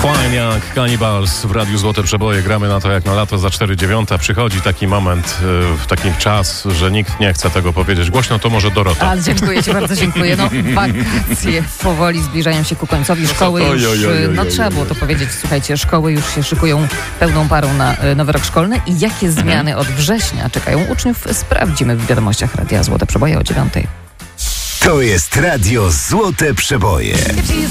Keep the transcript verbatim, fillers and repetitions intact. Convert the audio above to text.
Fine Young, Cannibals w Radiu Złote Przeboje. Gramy na to jak na lato za cztery dziewiąta. Przychodzi taki moment, w taki czas, że nikt nie chce tego powiedzieć. Głośno to może Dorota. Ale dziękuję ci bardzo, dziękuję. No, wakacje powoli zbliżają się ku końcowi. Szkoły już, no trzeba było to powiedzieć, słuchajcie, szkoły już się szykują pełną parą na nowy rok szkolny. I jakie zmiany od września czekają uczniów, sprawdzimy w wiadomościach Radia Złote Przeboje o dziewiątej. To jest Radio Złote Przeboje.